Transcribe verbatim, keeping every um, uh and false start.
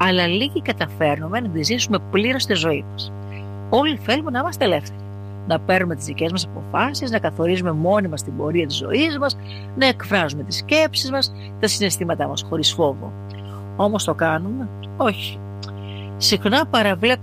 αλλά λίγοι καταφέρνουμε να τη ζήσουμε πλήρως τη ζωή μας. Όλοι θέλουμε να είμαστε ελεύθεροι, να παίρνουμε τις δικές μας αποφάσεις, να καθορίζουμε μόνοι μας την πορεία της ζωής μας, να εκφράζουμε τις σκέψεις μας, τα συναισθήματά μας χωρίς φόβο. Όμως το κάνουμε? Όχι. Συχνά παραβλέπουμε